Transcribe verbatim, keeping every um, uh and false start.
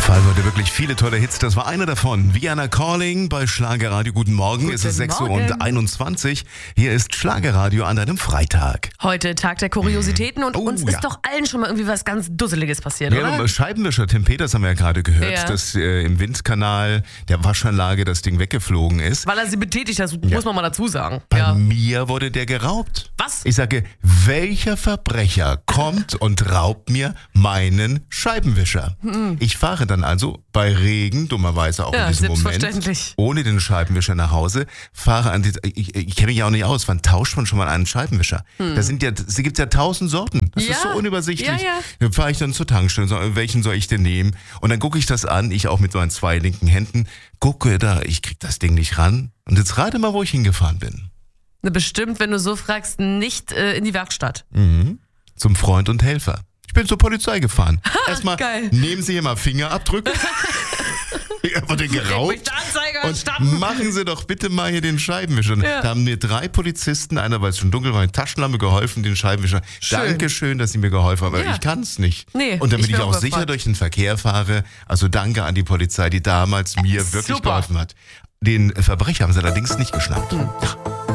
Fall heute wirklich viele tolle Hits. Das war einer davon. Vienna Calling bei Schlagerradio. Guten Morgen. Guten es ist sechs Uhr Morgen. und einundzwanzig. Hier ist Schlagerradio an einem Freitag. Heute Tag der Kuriositäten und Oh, uns ja. ist doch allen schon mal irgendwie was ganz Dusseliges passiert, Ja, oder? Scheibenwischer Tim Peters haben wir ja gerade gehört, Ja. dass äh, im Windkanal der Waschanlage das Ding weggeflogen ist. Weil er sie betätigt hat, Ja. muss man mal dazu sagen. Bei Ja. mir wurde der geraubt. Was? Ich sage, welcher Verbrecher kommt und raubt mir meinen Scheibenwischer? Ich fahre dann also bei Regen, dummerweise auch Ja, in diesem Moment, selbstverständlich. ohne den Scheibenwischer nach Hause, fahre an die, ich, ich kenne mich ja auch nicht aus, wann tauscht man schon mal einen Scheibenwischer? Da sind ja, es gibt ja tausend Sorten. Das Ja. ist so unübersichtlich. Ja, ja. Dann fahre ich dann zur Tankstelle, so, welchen soll ich denn nehmen? Und dann gucke ich das an, ich auch mit meinen zwei linken Händen, gucke da, ich krieg das Ding nicht ran. Und jetzt rate mal, wo ich hingefahren bin. Ne, bestimmt, wenn du so fragst, nicht äh, in die Werkstatt. Mhm. Zum Freund und Helfer. Ich bin zur Polizei gefahren. Erstmal geil. nehmen Sie hier mal Fingerabdrücke. Ich habe den geraubt. Mit der Anzeige Und erstatten. machen Sie doch bitte mal hier den Scheibenwischer. Ja. Da haben mir drei Polizisten, einer, weil es schon dunkel war, mit Taschenlampe geholfen, den Scheibenwischer. Schön. Dankeschön, dass Sie mir geholfen haben, aber Ja. ich kann es nicht. Nee, und damit ich ich, wär auch sicher überfordert. durch den Verkehr fahre, also danke an die Polizei, die damals mir wirklich Super. geholfen hat. Den Verbrecher haben sie allerdings nicht geschnappt. Ja.